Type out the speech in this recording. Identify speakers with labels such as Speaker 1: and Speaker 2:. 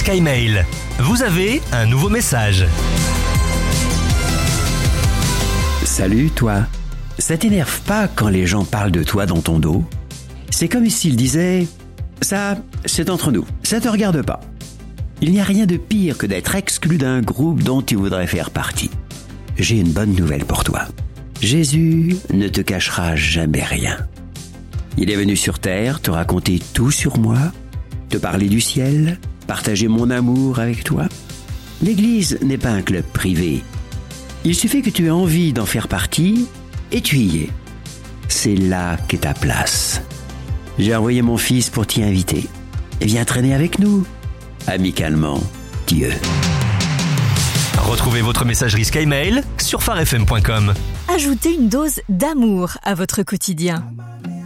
Speaker 1: Skymail. Vous avez un nouveau message.
Speaker 2: Salut toi. Ça t'énerve pas quand les gens parlent de toi dans ton dos? C'est comme s'ils disaient « Ça, c'est entre nous, ça te regarde pas ». Il n'y a rien de pire que d'être exclu d'un groupe dont tu voudrais faire partie. J'ai une bonne nouvelle pour toi. Jésus ne te cachera jamais rien. Il est venu sur terre te raconter tout sur moi, te parler du ciel, partager mon amour avec toi. L'Église n'est pas un club privé. Il suffit que tu aies envie d'en faire partie et tu y es. C'est là qu'est ta place. J'ai envoyé mon fils pour t'y inviter. Viens traîner avec nous. Amicalement, Dieu.
Speaker 1: Retrouvez votre messagerie Skymail sur pharefm.com.
Speaker 3: Ajoutez une dose d'amour à votre quotidien.